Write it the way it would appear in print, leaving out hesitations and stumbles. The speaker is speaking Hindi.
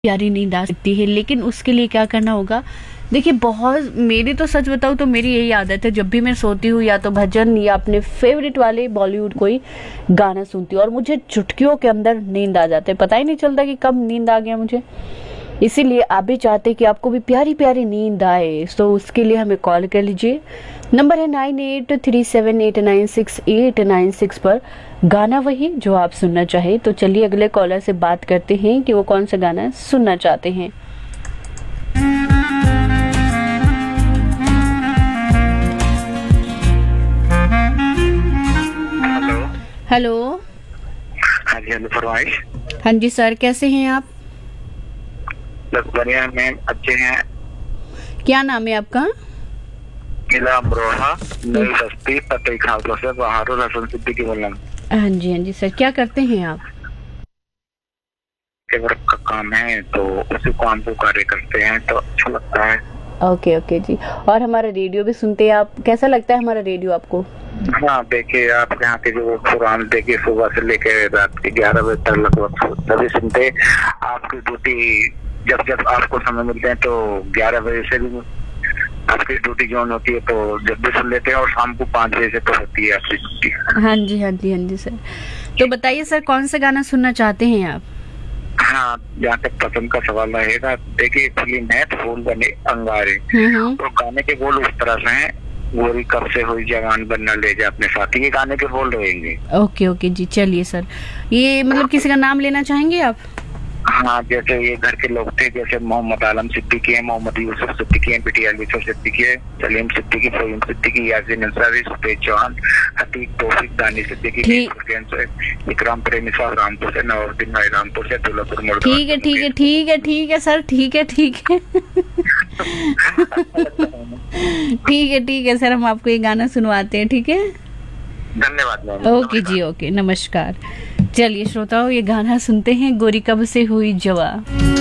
प्यारी नींद आ सकती है, लेकिन उसके लिए क्या करना होगा। देखिए, बहुत मेरी तो सच बताऊँ तो मेरी यही आदत है, जब भी मैं सोती हूँ या तो भजन या अपने फेवरेट वाले बॉलीवुड कोई गाना सुनती हूँ और मुझे चुटकियों के अंदर नींद आ जाते हैं, पता ही नहीं चलता कि कब नींद आ गया मुझे। इसीलिए आप भी चाहते हैं कि आपको भी प्यारी प्यारी नींद आए, तो उसके लिए हमें कॉल कर लीजिए। नंबर है 9837896896 पर, गाना वही जो आप सुनना चाहे। तो चलिए अगले कॉलर से बात करते हैं कि वो कौन सा गाना सुनना चाहते हैं। हेलो। हाँ जी, हेलो फरमाइश। हाँ जी सर, कैसे हैं आप? बस बढ़िया मैम, अच्छे हैं। क्या नाम है आपका? किला अमरोहा, नई बस्ती, पतई खालसा से बहारो रसन सिद्दीकी बोल रहा हूँ। हाँ जी सर, क्या करते हैं आप? वर्क का काम है तो उसी काम को कार्य करते हैं तो अच्छा लगता है। ओके जी। और हमारा रेडियो भी सुनते हैं आप, कैसा लगता है हमारा रेडियो आपको? हाँ, देखिए आप यहाँ के जो प्रोग्राम देखिए सुबह से लेकर रात के 11 बजे तक लगभग सभी सुनते। आपकी ड्यूटी जब जब आपको समय मिलते हैं तो 11 बजे से भी आपकी ड्यूटी जोन होती है तो जब भी सुन लेते हैं, और शाम को 5 बजे से तो होती है आपकी ड्यूटी। हाँ जी सर। तो बताइए सर, कौन सा गाना सुनना चाहते हैं आप? हाँ, जहाँ तक पसंद का सवाल रहेगा, देखिए फिल्म है फूल बने अंगारे, तो गाने के बोल उस तरह से हैं, गोरी कब से हुई जवान बनना ले जा अपने साथी, के गाने के बोल रहेंगे। ओके जी, चलिए सर, ये मतलब किसी का नाम लेना चाहेंगे आप? हाँ, जैसे ये घर के लोग थे, जैसे मोहम्मद आलम सिद्दीकी है, मोहम्मद यूसुफ सिद्दीकी है, बिटिया यूसुफ सिद्दीकी है, सलीम सिद्दीकी, फहीम सिद्दीकी, यासीन अंसारी, सुफेद चौहान, हतीक तौफीक, दानी सिद्दीकी, इकराम प्रेमी साहब रामपुर से, नवाजुद्दीन भाई रामपुर से, दुल्लापुर मोड़। ठीक है सर, ठीक है ठीक है सर, हम आपको ये गाना सुनवाते हैं, ठीक है? धन्यवाद। ओके जी, ओके, नमस्कार। चलिए श्रोताओं, ये गाना सुनते हैं, गोरी कब से हुई जवा।